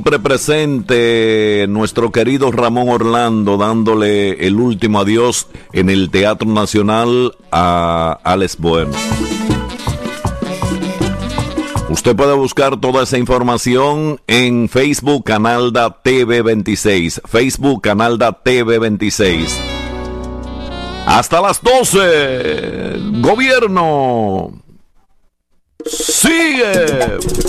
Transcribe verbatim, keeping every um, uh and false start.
Siempre presente nuestro querido Ramón Orlando, dándole el último adiós en el Teatro Nacional a Alex Bueno. Usted puede buscar toda esa información en Facebook Canalda T V veintiséis. Facebook Canalda T V veintiséis. Hasta las doce. Gobierno. Sigue.